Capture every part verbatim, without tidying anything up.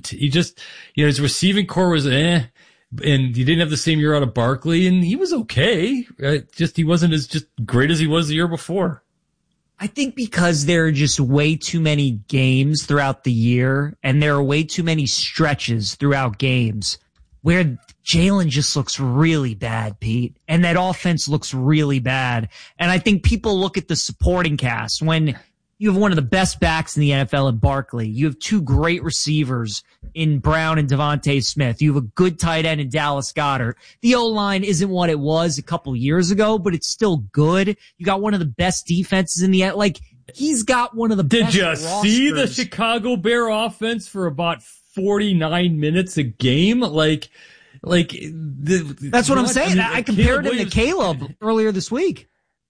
didn't. He just, you know, his receiving core was eh, and he didn't have the same year out of Barkley, and he was okay. Right? Just he wasn't as just great as he was the year before. I think because there are just way too many games throughout the year, and there are way too many stretches throughout games where Jalen just looks really bad, Pete, and that offense looks really bad. And I think people look at the supporting cast when you have one of the best backs in the N F L in Barkley. You have two great receivers in Brown and Devontae Smith. You have a good tight end in Dallas Goedert. The O-line isn't what it was a couple years ago, but it's still good. You got one of the best defenses in the, like, he's got one of the Did best you rosters. see the Chicago Bear offense for about forty-nine minutes a game? Like, like the, that's what, what I'm saying. I, mean, I compared him to Caleb earlier this week.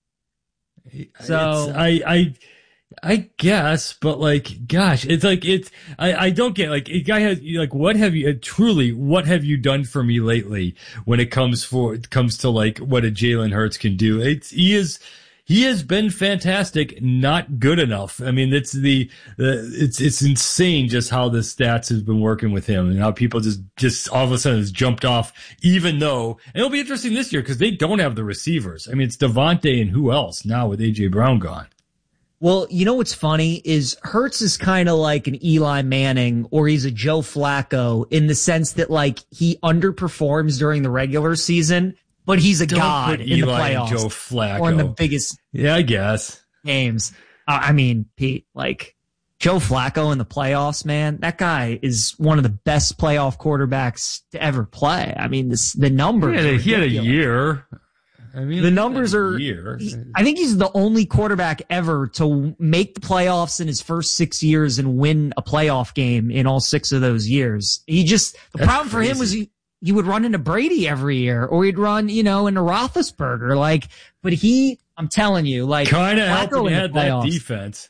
So I, I, I guess, but like, gosh, it's like, it's, I, I don't get, like, a guy has, like, what have you, uh, truly, what have you done for me lately when it comes for, it comes to like what a Jalen Hurts can do? It's, he is, he has been fantastic, not good enough. I mean, it's the, the, it's, it's insane just how the stats has been working with him and how people just, just all of a sudden has jumped off, even though, and it'll be interesting this year because they don't have the receivers. I mean, it's Devontae and who else now with A J Brown gone? Well, you know what's funny is Hurts is kind of like an Eli Manning or he's a Joe Flacco in the sense that like he underperforms during the regular season, but he's a Don't god in Eli the playoffs and Joe Flacco. or in the biggest yeah, I guess games. Uh, I mean, Pete, like Joe Flacco in the playoffs, man, that guy is one of the best playoff quarterbacks to ever play. I mean, this, the numbers. He had a, he had a year. I mean, the numbers are, I think he's the only quarterback ever to make the playoffs in his first six years and win a playoff game in all six of those years. He just, the That's problem crazy. for him was he, he would run into Brady every year or he'd run, you know, into Roethlisberger. Like, but he, I'm telling you, like, kind of helped when he had playoffs, that defense.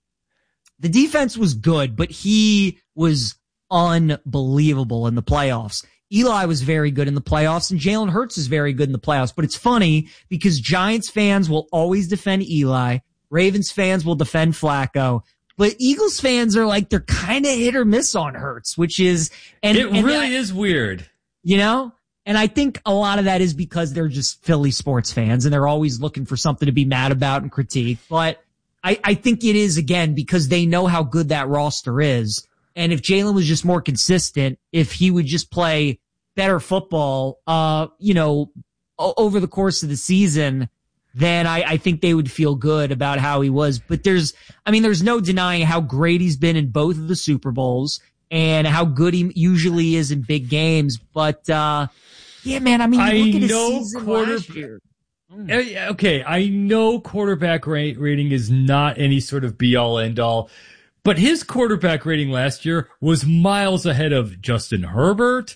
The defense was good, but he was unbelievable in the playoffs. Eli was very good in the playoffs and Jalen Hurts is very good in the playoffs. But it's funny because Giants fans will always defend Eli. Ravens fans will defend Flacco. But Eagles fans are like, they're kind of hit or miss on Hurts, which is, and it and really I, is weird, you know? And I think a lot of that is because they're just Philly sports fans and they're always looking for something to be mad about and critique. But I, I think it is again because they know how good that roster is. And if Jalen was just more consistent, if he would just play better football, uh, you know, o- over the course of the season, then I, I think they would feel good about how he was. But there's, I mean, there's no denying how great he's been in both of the Super Bowls and how good he usually is in big games. But, uh, yeah, man, I mean, I look at his know season quarter- last year. Mm. Okay, I know quarterback rate rating is not any sort of be all end all. But his quarterback rating last year was miles ahead of Justin Herbert,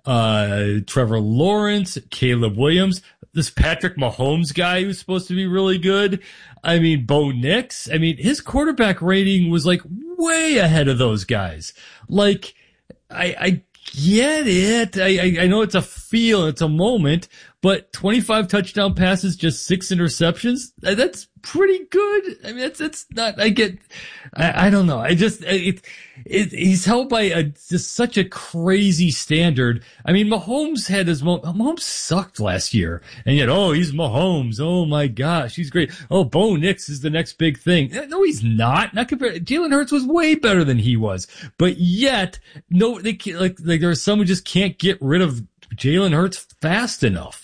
uh, Trevor Lawrence, Caleb Williams, this Patrick Mahomes guy who's supposed to be really good. I mean, Bo Nix. I mean, his quarterback rating was like way ahead of those guys. Like, I, I get it. I, I, I know it's a feel, it's a moment, but twenty-five touchdown passes, just six interceptions. That's pretty good. I mean, that's, that's not, I get, I, I don't know. I just, it, it, he's held by a, just such a crazy standard. I mean, Mahomes had his, Mahomes sucked last year. And yet, oh, he's Mahomes. Oh my gosh, he's great. Oh, Bo Nix is the next big thing. No, he's not. Not compared. Jalen Hurts was way better than he was. But yet, no, they can't, like, like there are some who just can't get rid of Jalen Hurts fast enough.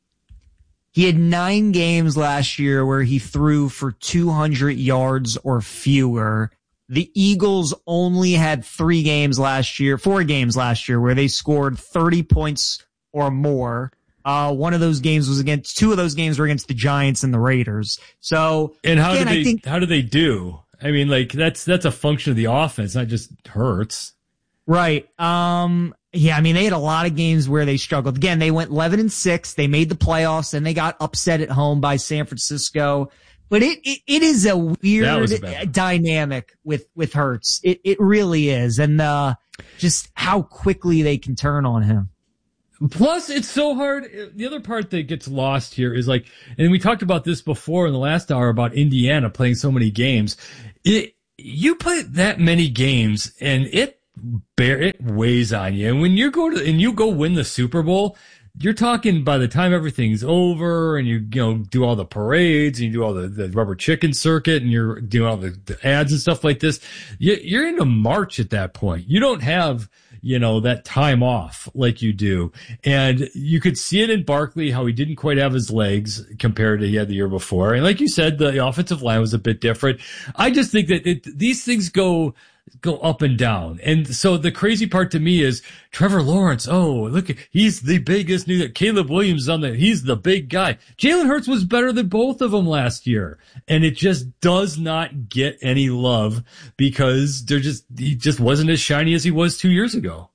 He had nine games last year where he threw for two hundred yards or fewer. The Eagles only had three games last year, four games last year where they scored thirty points or more. Uh, one of those games was against, two of those games were against the Giants and the Raiders. So, and how again, do they, I think, how do they do? I mean, like, that's, that's a function of the offense, not just Hurts. Right. Um, yeah, I mean, they had a lot of games where they struggled. Again, they went eleven and six. They made the playoffs and they got upset at home by San Francisco. But it, it, it is a weird dynamic with, with Hurts. It, it really is. And, uh, just how quickly they can turn on him. Plus, it's so hard. The other part that gets lost here is like, and we talked about this before in the last hour about Indiana playing so many games. It, you play that many games and it bear, it weighs on you. And when you go to, and you go win the Super Bowl, you're talking by the time everything's over and you, you know, do all the parades and you do all the, the rubber chicken circuit and you're doing all the, the ads and stuff like this. You, you're into March at that point. You don't have, you know, that time off like you do. And you could see it in Barkley, how he didn't quite have his legs compared to he had the year before. And like you said, the offensive line was a bit different. I just think that it, these things go, go up and down. And so the crazy part to me is Trevor Lawrence. Oh, look, he's the biggest new that Caleb Williams on the, he's the big guy. Jalen Hurts was better than both of them last year. And it just does not get any love because they're just, he just wasn't as shiny as he was two years ago.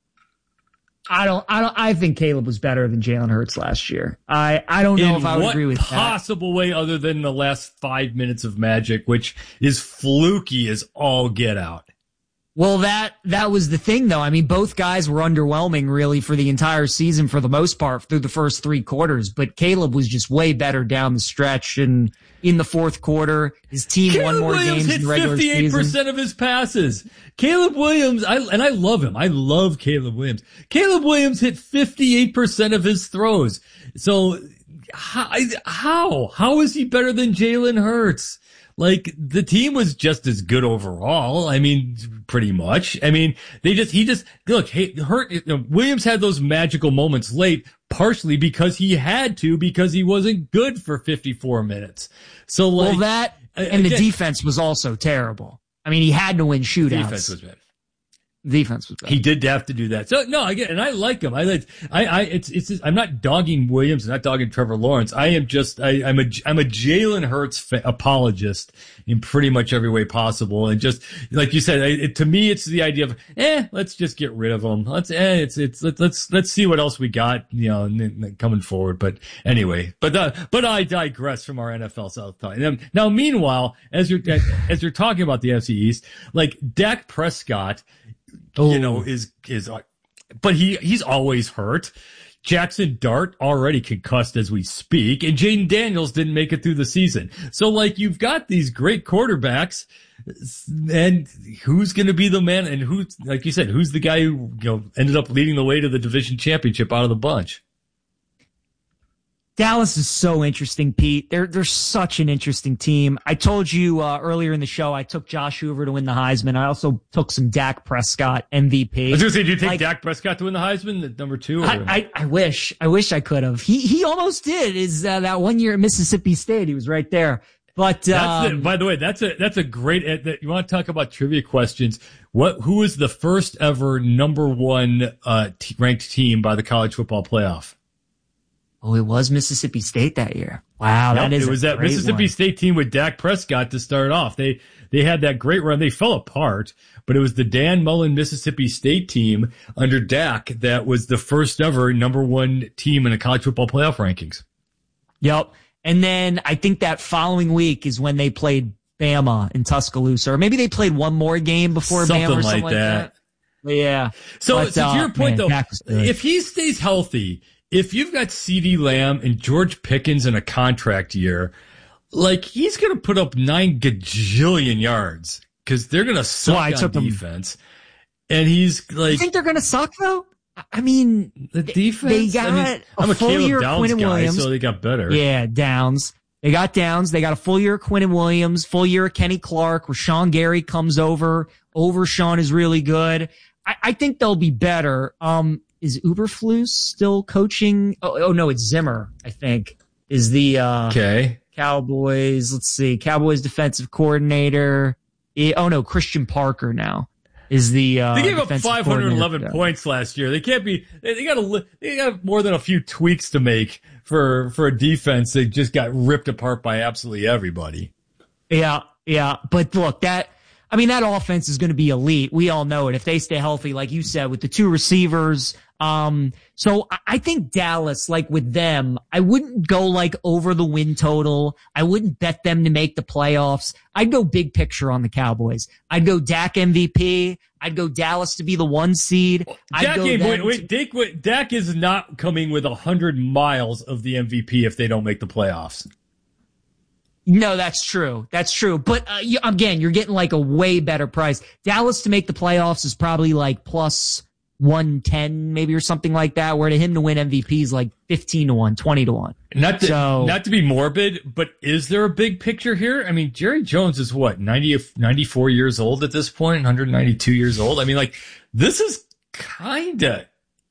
I don't, I don't, I think Caleb was better than Jalen Hurts last year. I, I don't know In if I would what agree with that. possible way other than the last five minutes of magic, which is fluky as all get out. Well, that, that was the thing though. I mean, both guys were underwhelming really for the entire season for the most part through the first three quarters, but Caleb was just way better down the stretch and in the fourth quarter. His team Caleb won more Williams games hit in the regular season. fifty-eight percent of his passes. Caleb Williams, I, and I love him. I love Caleb Williams. Caleb Williams hit fifty-eight percent of his throws. So how, how, how is he better than Jalen Hurts? Like, the team was just as good overall. I mean, pretty much. I mean, they just, he just, look, hey, Hurt, you know, Williams had those magical moments late, partially because he had to, because he wasn't good for fifty-four minutes. So, like. Well, that, and again, the defense was also terrible. I mean, he had to win shootouts. Defense was bad. Defense was bad. He did have to do that. So no, again, and I like him. I like, I, I, it's, it's, I'm not dogging Williams, I'm not dogging Trevor Lawrence. I am just, I, I'm a, I'm a Jalen Hurts fa- apologist in pretty much every way possible. And just, like you said, it, to me, it's the idea of, eh, let's just get rid of him. Let's, eh, it's, it's, let's, let's, let's see what else we got, you know, n- n- coming forward. But anyway, but, uh, but I digress from our N F L South talk. Now, now, meanwhile, as you're, as you're talking about the N F C East, like Dak Prescott, Oh. you know, is, is, but he, he's always hurt. Jackson Dart already concussed as we speak, and Jaden Daniels didn't make it through the season. So, like, you've got these great quarterbacks, and who's going to be the man, and who's, like you said, who's the guy who, you know, ended up leading the way to the division championship out of the bunch? Dallas is so interesting, Pete. They're they're such an interesting team. I told you uh, earlier in the show I took Josh Hoover to win the Heisman. I also took some Dak Prescott M V P. I was going to say, do you take like, Dak Prescott to win the Heisman at number two? Or? I, I I wish I wish I could have. He he almost did. Is uh, that one year at Mississippi State? He was right there. But um, that's the, by the way, that's a that's a great. Uh, that, you want to talk about trivia questions? What who was the first ever number one uh, t- ranked team by the college football playoff? Oh, it was Mississippi State that year. Wow, Yep, that is it was a that great Mississippi one. State team with Dak Prescott to start off. They they had that great run. They fell apart, but it was the Dan Mullen Mississippi State team under Dak that was the first ever number one team in the college football playoff rankings. Yep. And then I think that following week is when they played Bama in Tuscaloosa, or maybe they played one more game before Something Bama or like something like that. that. But yeah. So, But, so to uh, your point, man, though, Dak was good. if he stays healthy, if you've got CeeDee Lamb and George Pickens in a contract year, like he's going to put up nine gajillion yards because they're going to suck Well, I on took them- defense. And he's like, You think they're going to suck though? I mean, the defense. they got I mean, a I'm a full Caleb year Downs Quinnen guy, Williams. so they got better. Yeah, Downs. They got Downs. They got a full year of Quinnen Williams, full year of Kenny Clark. Rashawn Gary comes over. Overshawn is really good. I, I think they'll be better. Um, is Uberflus still coaching? Oh, oh no, it's Zimmer, I think, is the, uh, Okay. Cowboys. Let's see. Cowboys defensive coordinator. Eh, oh no, Christian Parker now is the, uh, They gave up defensive five hundred eleven coordinator. points last year. They can't be. They, they got a. They got more than a few tweaks to make for for a defense that just got ripped apart by absolutely everybody. Yeah, yeah. But look, that, I mean, that offense is going to be elite. We all know it. If they stay healthy, like you said, with the two receivers. Um, so I, I think Dallas, like with them, I wouldn't go like over the win total. I wouldn't bet them to make the playoffs. I'd go big picture on the Cowboys. I'd go Dak M V P. I'd go Dallas to be the one seed. I'd Dak, go ain't- them wait, to- wait, Dak, wait, Dak is not coming with a hundred miles of the M V P if they don't make the playoffs. No, that's true. That's true. But uh, you, again, you're getting like a way better price. Dallas to make the playoffs is probably like plus one ten maybe or something like that, where to him to win M V P is like fifteen to one, twenty to one. Not to, so, not to be morbid, but is there a big picture here? I mean, Jerry Jones is what, ninety, ninety-four years old at this point, one hundred ninety-two years old. I mean, like, this is kind of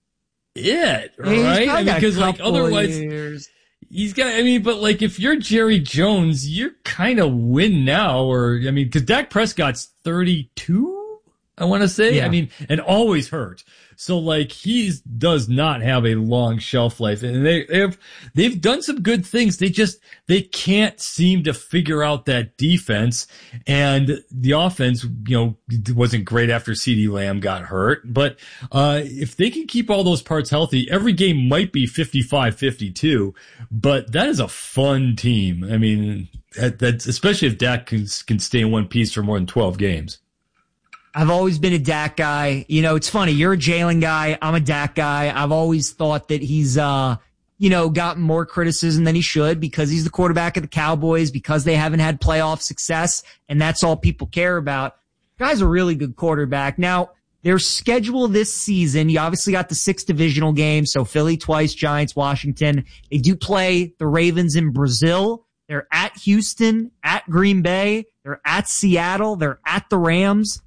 it, right? I mean, because like otherwise, years. he's got, I mean, but like if you're Jerry Jones, you're kind of win now, or, I mean, because Dak Prescott's thirty-two? I want to say, yeah. I mean, and always hurt. So like he does not have a long shelf life, and they they have they've done some good things. They just they can't seem to figure out that defense, and the offense, you know, wasn't great after CeeDee Lamb got hurt. But uh if they can keep all those parts healthy, every game might be fifty-five fifty-two. But that is a fun team. I mean, that, that's especially if Dak can can stay in one piece for more than twelve games. I've always been a Dak guy. You know, it's funny. You're a Jalen guy. I'm a Dak guy. I've always thought that he's, uh, you know, gotten more criticism than he should because he's the quarterback of the Cowboys, because they haven't had playoff success, and that's all people care about. Guy's a really good quarterback. Now, their schedule this season, you obviously got the six divisional games, so Philly twice, Giants, Washington. They do play the Ravens in Brazil. They're at Houston, at Green Bay. They're at Seattle. They're at the Rams.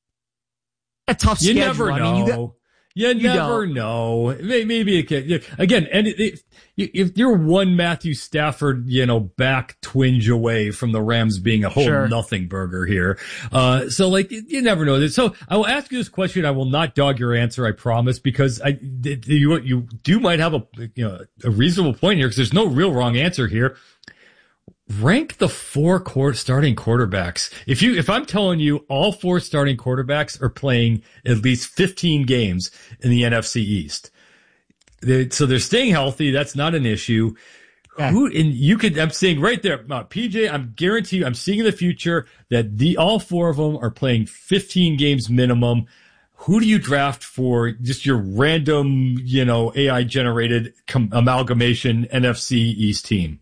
A tough you schedule. Never know. I mean, you, got, you, you never don't. know. Maybe it can, again, and if, if you're one Matthew Stafford, you know, back twinge away from the Rams being a whole sure. nothing burger here. Uh, so like, you never know. So I will ask you this question. I will not dog your answer. I promise, because I, you, you do might have a, you know, a reasonable point here, because there's no real wrong answer here. Rank the four court starting quarterbacks. If you, if I'm telling you all four starting quarterbacks are playing at least fifteen games in the N F C East, they, so they're staying healthy. That's not an issue. Yeah. Who, and you could, I'm saying right there, uh, P J, I'm guarantee you, I'm seeing in the future that the, all four of them are playing fifteen games minimum. Who do you draft for just your random, you know, A I generated com- amalgamation N F C East team?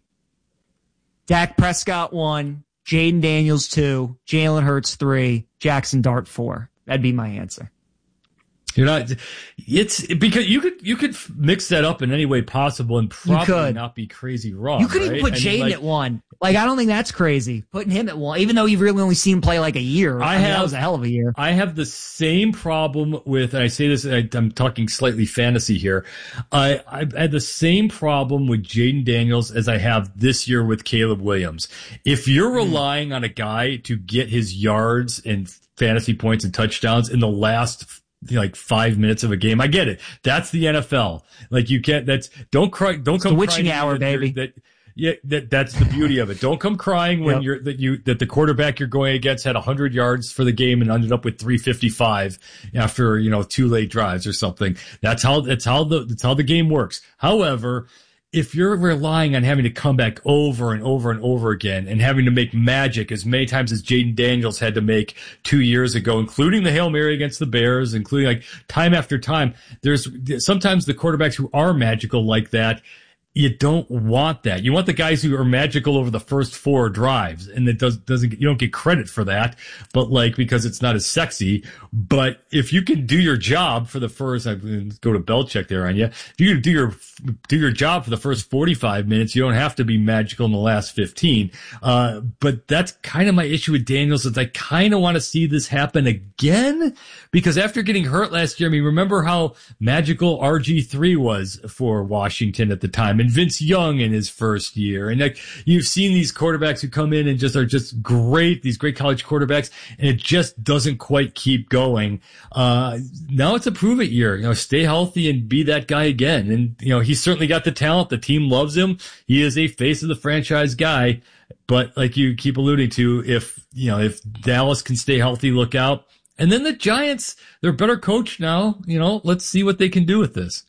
Dak Prescott one, Jaden Daniels two, Jalen Hurts three, Jackson Dart four. That'd be my answer. You're not, it's because you could, you could mix that up in any way possible and probably not be crazy wrong. You could right? even put Jaden like, at one. Like, I don't think that's crazy. Putting him at one, even though you've really only seen him play like a year. I, I mean, have, that was a hell of a year. I have the same problem with, and I say this, I, I'm talking slightly fantasy here. I, I've had the same problem with Jaden Daniels as I have this year with Caleb Williams. If you're relying on a guy to get his yards and fantasy points and touchdowns in the last like five minutes of a game, I get it. That's the N F L. Like you can't, that's, don't cry, don't it's come the witching hour, baby. That, yeah, that, that's the beauty of it. Don't come crying when yep. you're, that you, that the quarterback you're going against had a hundred yards for the game and ended up with three fifty-five after, you know, two late drives or something. That's how, that's how the, that's how the game works. However, if you're relying on having to come back over and over and over again and having to make magic as many times as Jaden Daniels had to make two years ago, including the Hail Mary against the Bears, including like time after time, there's sometimes the quarterbacks who are magical like that, you don't want that. You want the guys who are magical over the first four drives, and it does, doesn't, you don't get credit for that, but like, because it's not as sexy. But if you can do your job for the first, I go to Belichick there on you. If you can do your, do your job for the first forty-five minutes, you don't have to be magical in the last fifteen. Uh, but that's kind of my issue with Daniels, is I kind of want to see this happen again, because after getting hurt last year, I mean, remember how magical R G three was for Washington at the time, and Vince Young in his first year. And like, you've seen these quarterbacks who come in and just are just great, these great college quarterbacks, and it just doesn't quite keep going. Uh, now it's a prove it year, you know, stay healthy and be that guy again. And, you know, he's certainly got the talent. The team loves him. He is a face of the franchise guy. But like you keep alluding to, if, you know, if Dallas can stay healthy, look out. And then the Giants, they're better coached now. You know, let's see what they can do with this.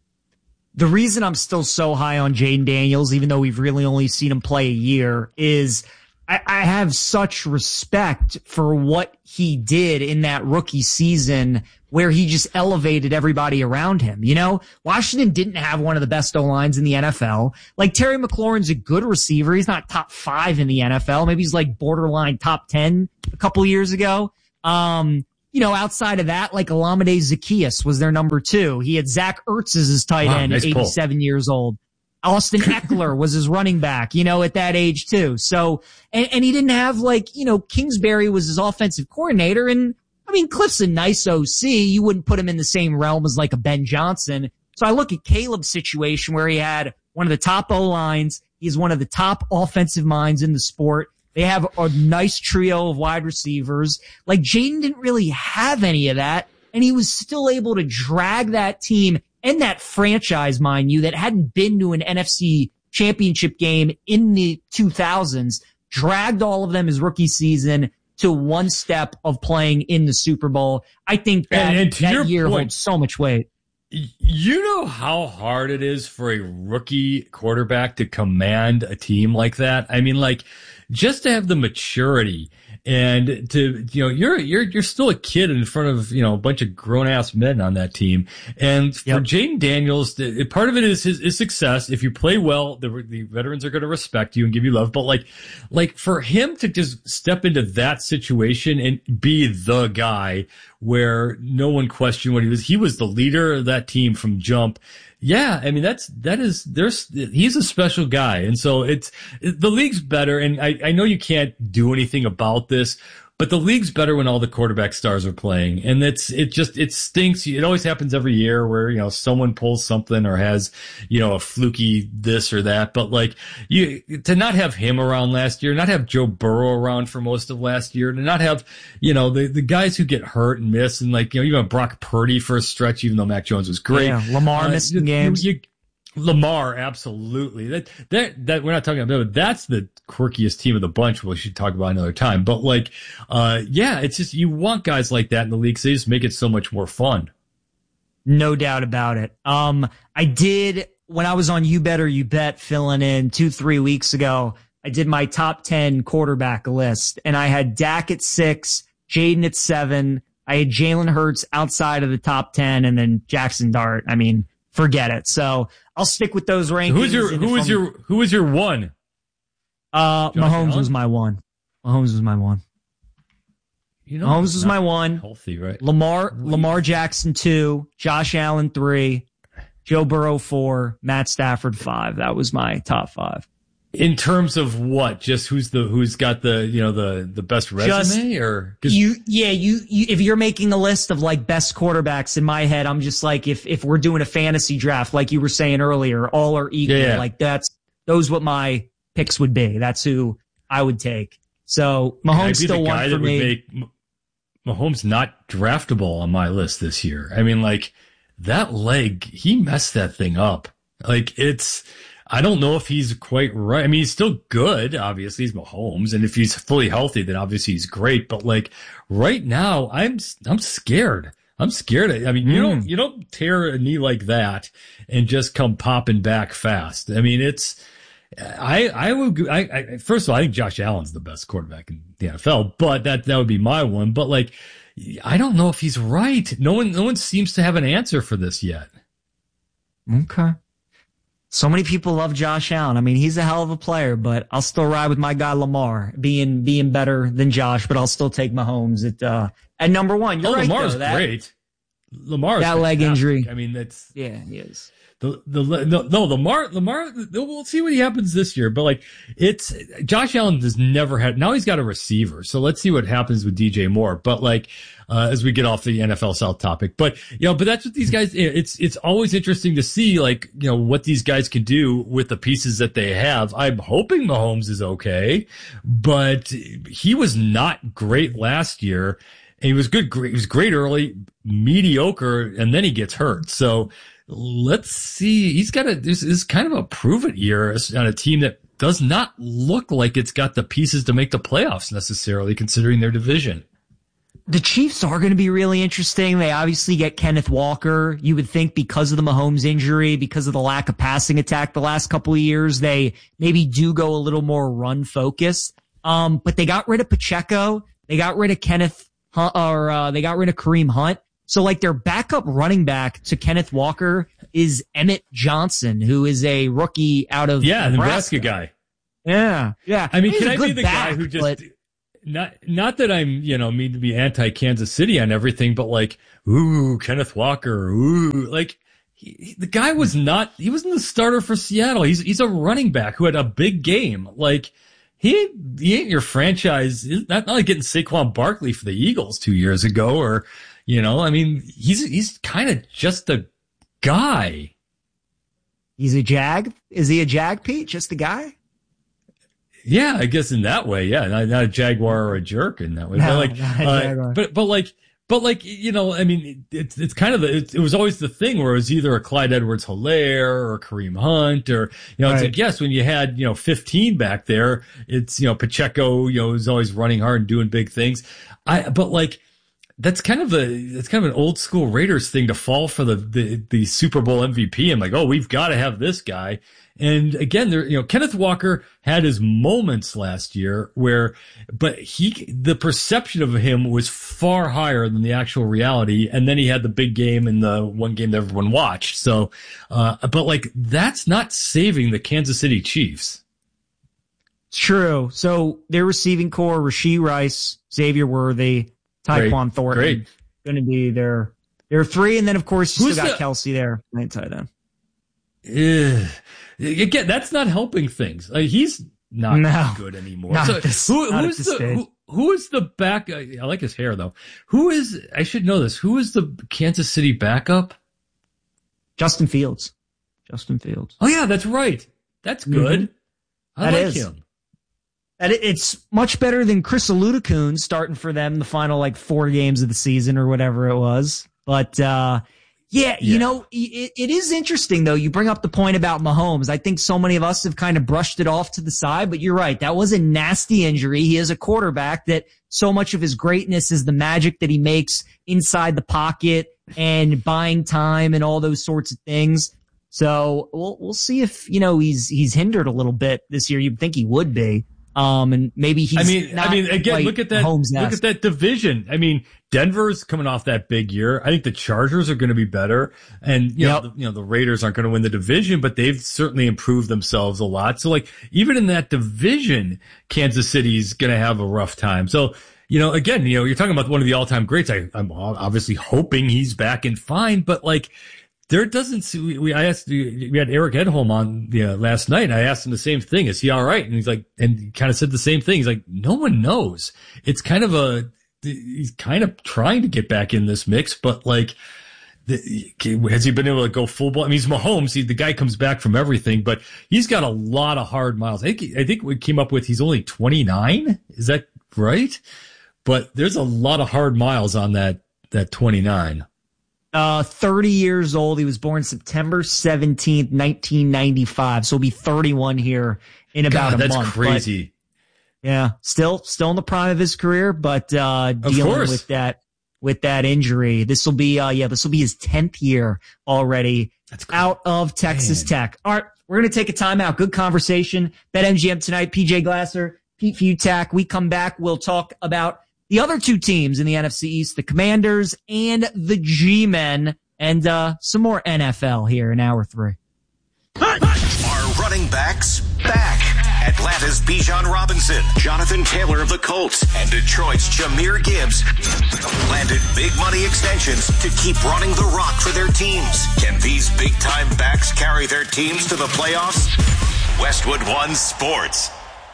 The reason I'm still so high on Jaden Daniels, even though we've really only seen him play a year, is I, I have such respect for what he did in that rookie season where he just elevated everybody around him. You know, Washington didn't have one of the best O-lines in the N F L. Like, Terry McLaurin's a good receiver. He's not top five in the N F L. Maybe he's like borderline top ten a couple years ago. Um, you know, outside of that, like Olamide Zaccheaus was their number two. He had Zach Ertz as his tight wow, end nice at eighty-seven pull. Years old. Austin Eckler was his running back, you know, at that age too. So, and, and he didn't have like, you know, Kingsbury was his offensive coordinator. And I mean, Cliff's a nice O C. You wouldn't put him in the same realm as like a Ben Johnson. So I look at Caleb's situation where he had one of the top O lines. He's one of the top offensive minds in the sport. They have a nice trio of wide receivers. Like, Jayden didn't really have any of that, and he was still able to drag that team and that franchise, mind you, that hadn't been to an N F C championship game in the two thousands, dragged all of them his rookie season to one step of playing in the Super Bowl. I think that, and, and that year point, holds so much weight. You know how hard it is for a rookie quarterback to command a team like that? I mean, like, just to have the maturity and to, you know, you're, you're, you're still a kid in front of, you know, a bunch of grown ass men on that team. And for yep. Jayden Daniels, the, part of it is his, his success. If you play well, the, the veterans are going to respect you and give you love. But like, like for him to just step into that situation and be the guy where no one questioned what he was, he was the leader of that team from jump. Yeah, I mean, that's, that is, there's, he's a special guy. And so it's, the league's better. And I, I know you can't do anything about this, but the league's better when all the quarterback stars are playing. And it's, it just, it stinks. It always happens every year where, you know, someone pulls something or has, you know, a fluky this or that. But like, you, to not have him around last year, not have Joe Burrow around for most of last year, to not have, you know, the, the guys who get hurt and miss, and like, you know, even Brock Purdy for a stretch, even though Mac Jones was great. Yeah, Lamar uh, missing you, games. You, you, Lamar, absolutely. That, that, that, we're not talking about, that's the quirkiest team of the bunch. We should talk about another time. But like, uh, yeah, it's just, you want guys like that in the league. So they just make it so much more fun. No doubt about it. Um, I did, when I was on You Bet or You Bet filling in two, three weeks ago, I did my top ten quarterback list, and I had Dak at six, Jayden at seven. I had Jalen Hurts outside of the top ten, and then Jackson Dart. I mean, forget it. So I'll stick with those rankings. Who's your, who was your, who was your one? Uh, Josh Mahomes Allen? was my one. Mahomes was my one. You know, Mahomes was my one. Healthy, right? Lamar, Lamar Jackson two, Josh Allen three, Joe Burrow four, Matt Stafford five. That was my top five. In terms of what? Just who's the, who's got the, you know, the, the best resume just, or? You, yeah, you, you, if you're making a list of like best quarterbacks in my head, I'm just like, if, if we're doing a fantasy draft, like you were saying earlier, all are equal. Yeah. Like that's, those what my picks would be. That's who I would take. So Mahomes still one for me. Make Mahomes not draftable on my list this year. I mean, like that leg, he messed that thing up. Like it's, I don't know if he's quite right. I mean, he's still good. Obviously, he's Mahomes, and if he's fully healthy, then obviously he's great. But like right now, I'm I'm scared. I'm scared. I mean, you mm. don't you don't tear a knee like that and just come popping back fast. I mean, it's I I would I, I first of all, I think Josh Allen's the best quarterback in the N F L, but that that would be my one. But like, I don't know if he's right. No one no one seems to have an answer for this yet. Okay. So many people love Josh Allen. I mean, he's a hell of a player, but I'll still ride with my guy Lamar being being better than Josh, but I'll still take Mahomes at uh at number one. You're oh, right, Lamar's though, that, great. Lamar's that leg injury. I mean, that's yeah, he is. The, the, no, no, Lamar, Lamar, we'll see what he happens this year, but like, it's, Josh Allen has never had, now he's got a receiver, so let's see what happens with D J Moore, but like, uh, as we get off the N F L South topic, but, you know, but that's what these guys, it's, it's always interesting to see, like, you know, what these guys can do with the pieces that they have. I'm hoping Mahomes is okay, but he was not great last year. And he was good, great, he was great early, mediocre, and then he gets hurt, so, let's see. He's got a, this is kind of a prove it year on a team that does not look like it's got the pieces to make the playoffs necessarily, considering their division. The Chiefs are going to be really interesting. They obviously get Kenneth Walker. You would think because of the Mahomes injury, because of the lack of passing attack the last couple of years, they maybe do go a little more run focused. Um, but they got rid of Pacheco. They got rid of Kenneth, Hunt, or uh, they got rid of Kareem Hunt. So like their backup running back to Kenneth Walker is Emmett Johnson, who is a rookie out of yeah, the Nebraska. Nebraska guy. Yeah, yeah. I mean, He's can a I good be the back, guy who just but... not not that I'm you know mean to be anti Kansas City on everything, but like ooh Kenneth Walker, ooh like he, the guy was not he wasn't the starter for Seattle. He's he's a running back who had a big game. Like he he ain't your franchise. Not, not like getting Saquon Barkley for the Eagles two years ago, or you know I mean he's he's kind of just a guy. He's a Jag. Is he a Jag, Pete? Just a guy? Yeah, I guess in that way, yeah, not, not a Jaguar or a jerk in that way, No, but like, not a uh, Jaguar. but but like, but like, you know, I mean, it's it's kind of the, it, it was always the thing where it was either a Clyde Edwards-Helaire or a Kareem Hunt, or you know, it's Right. like yes, when you had you know fifteen back there, it's you know Pacheco, you know, is always running hard and doing big things. I but like. That's kind of a that's kind of an old school Raiders thing to fall for the, the, the Super Bowl M V P. I'm like, oh, we've got to have this guy. And again, there, you know, Kenneth Walker had his moments last year where, but he, the perception of him was far higher than the actual reality. And then he had the big game in the one game that everyone watched. So, uh, but like, that's not saving the Kansas City Chiefs. True. So their receiving core, Rashee Rice, Xavier Worthy, Tyquan Great. Thornton, Great. going to be their their three, and then of course you Who's still got the- Kelsey there, right tight end. Ugh. Again, that's not helping things. Like, he's not No. good anymore. Not So at this- who, not at who's this the stage. who, who is the back? I like his hair though. Who is? I should know this. Who is the Kansas City backup? Justin Fields. Justin Fields. Oh yeah, that's right. That's good. I That like is. him. And it- it's much better than Chris Aludakun starting for them the final like four games of the season or whatever it was. But, uh, yeah, you Yeah. know, it, it is interesting though. You bring up the point about Mahomes. I think so many of us have kind of brushed it off to the side, but you're right. That was a nasty injury. He is a quarterback that so much of his greatness is the magic that he makes inside the pocket and buying time and all those sorts of things. So we'll, we'll see if, you know, he's, he's hindered a little bit this year. You'd think he would be. Um, and maybe he's I mean, not I mean, again, quite look at that. Mahomes-esque. Look at that division. I mean, Denver's coming off that big year. I think the Chargers are going to be better, and you Yep. know, the, you know, the Raiders aren't going to win the division, but they've certainly improved themselves a lot. So, like, even in that division, Kansas City's going to have a rough time. So, you know, again, you know, you're talking about one of the all-time greats. I, I'm obviously hoping he's back and fine, but like. There doesn't see, we, I asked, we had Eric Edholm on the uh, last night and I asked him the same thing. Is he all right? And he's like, and he kind of said the same thing. He's like, no one knows. It's kind of a, he's kind of trying to get back in this mix, but like, the, has he been able to go full ball? I mean, he's Mahomes. He, the guy comes back from everything, but he's got a lot of hard miles. I think, I think we came up with he's only twenty-nine. Is that right? But there's a lot of hard miles on that, that twenty-nine. Uh, thirty years old. He was born September seventeenth, nineteen ninety-five. So he'll be thirty-one here in about God, a that's month. crazy. But, yeah, still, still in the prime of his career, but, uh, dealing course. with that, with that injury. This will be, uh, yeah, this will be his tenth year already That's cool. out of Texas Man. Tech. All right. We're going to take a timeout. Good conversation. BetMGM tonight. P J Glasser, Pete Futak. We come back. We'll talk about the other two teams in the N F C East, the Commanders and the G-Men, and uh some more N F L here in hour three. Are running backs back? Atlanta's Bijan Robinson, Jonathan Taylor of the Colts, and Detroit's Jahmyr Gibbs landed big money extensions to keep running the rock for their teams. Can these big-time backs carry their teams to the playoffs? Westwood One Sports.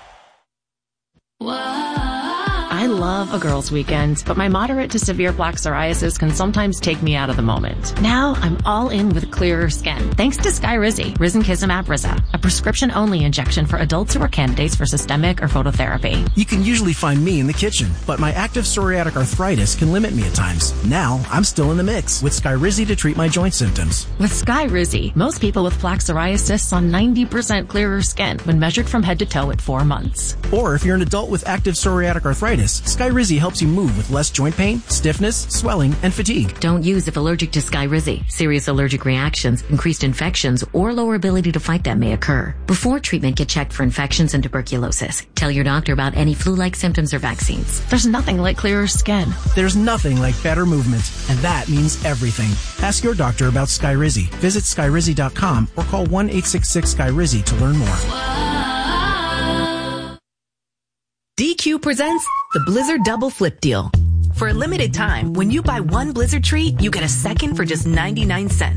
I love a girls' weekend, but my moderate to severe plaque psoriasis can sometimes take me out of the moment. Now I'm all in with clearer skin, thanks to Skyrizi, Risankizumab Riza, a prescription-only injection for adults who are candidates for systemic or phototherapy. You can usually find me in the kitchen, but my active psoriatic arthritis can limit me at times. Now, I'm still in the mix with Skyrizi to treat my joint symptoms. With Skyrizi, most people with plaque psoriasis saw ninety percent clearer skin when measured from head to toe at four months. Or if you're an adult with active psoriatic arthritis, Skyrizi helps you move with less joint pain, stiffness, swelling, and fatigue. Don't use if allergic to Skyrizi. Serious allergic reactions, increased infections, or lower ability to fight them may occur. Before treatment, get checked for infections and tuberculosis. Tell your doctor about any flu-like symptoms or vaccines. There's nothing like clearer skin. There's nothing like better movement, and that means everything. Ask your doctor about Skyrizi. Visit Skyrizi dot com or call one eight six six Skyrizi to learn more. D Q presents the Blizzard Double Flip Deal. For a limited time, when you buy one Blizzard treat, you get a second for just ninety-nine cents.